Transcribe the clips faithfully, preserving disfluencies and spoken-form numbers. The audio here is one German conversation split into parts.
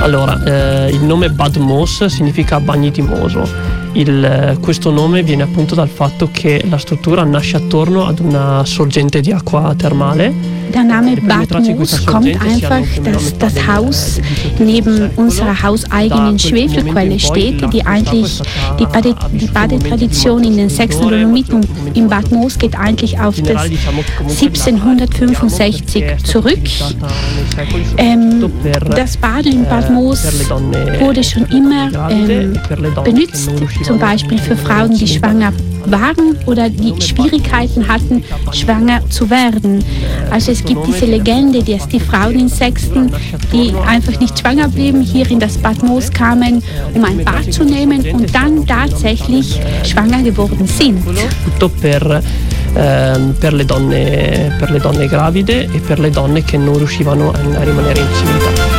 Allora, eh, il nome Bad Moos significa bagni di Moso. Il, questo nome viene appunto dal fatto che la struttura nasce attorno ad una sorgente di acqua termale. Der Name Bad Moos kommt einfach, dass das Haus neben unserer hauseigenen Schwefelquelle steht, die eigentlich die, Bade, die Badetradition in den sächsischen Dolomiten in Bad Moos geht eigentlich auf das siebzehnhundertfünfundsechzig zurück. Ähm, das Baden in Bad Moos wurde schon immer ähm, benutzt, zum Beispiel für Frauen, die schwanger waren oder die Schwierigkeiten hatten, schwanger zu werden. Also es gibt diese Legende, dass die Frauen in Sexten, die einfach nicht schwanger blieben, hier in das Bad Moos kamen, um ein Bad zu nehmen und dann tatsächlich schwanger geworden sind. Tutto per, ehm, per, le donne, per le donne gravide e per le donne che non riuscivano a, a rimanere incinta.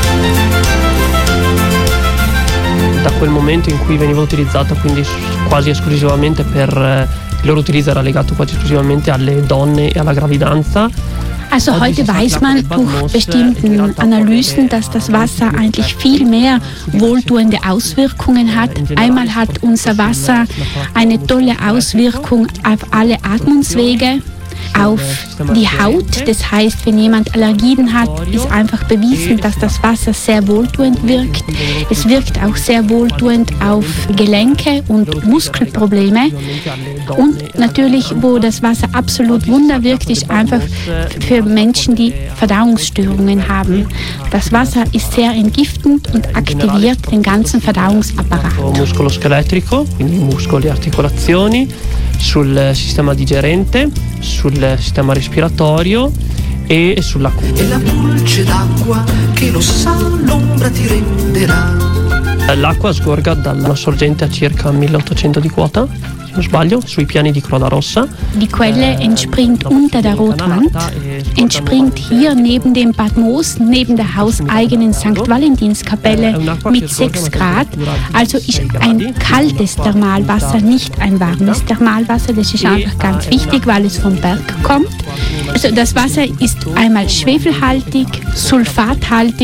Da quel momento in cui veniva utilizzata quindi quasi esclusivamente per il loro utilizzo era legato quasi esclusivamente alle donne e alla gravidanza. Also heute weiß man durch bestimmten Analysen, dass das Wasser eigentlich viel mehr wohltuende Auswirkungen hat. Einmal hat unser Wasser eine tolle Auswirkung auf alle Atmungswege, auf die Haut. Das heißt, wenn jemand Allergien hat, ist einfach bewiesen, dass das Wasser sehr wohltuend wirkt. Es wirkt auch sehr wohltuend auf Gelenke und Muskelprobleme. Und natürlich, wo das Wasser absolut Wunder wirkt, ist einfach für Menschen, die Verdauungsstörungen haben. Das Wasser ist sehr entgiftend und aktiviert den ganzen Verdauungsapparat. Muscoloscheletrico, quindi muscoli, articolazioni, sul sistema digerente, sul sistema respiratorio e sulla cura. E la pulce d'acqua che lo sa l'ombra ti renderà. L'acqua sgorga dalla sorgente a circa milleottocento di quota, se non sbaglio, sui piani di Croda Rossa. Die Quelle entspringt unter der Rotwand, entspringt hier neben dem Bad Moos, neben der hauseigenen Sankt Valentinskapelle mit sechs Grad. Also ist ein kaltes Thermalwasser, nicht ein warmes Thermalwasser. Das ist einfach ganz wichtig, weil es vom Berg kommt. Also das Wasser ist einmal schwefelhaltig, sulfathaltig.